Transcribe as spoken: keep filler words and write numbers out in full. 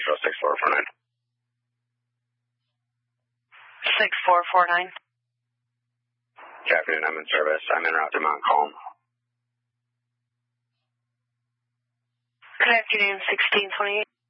Central six four four nine. six four four nine. Good afternoon, I'm in service. I'm en route to Mount Calm. Good afternoon, sixteen twenty-eight.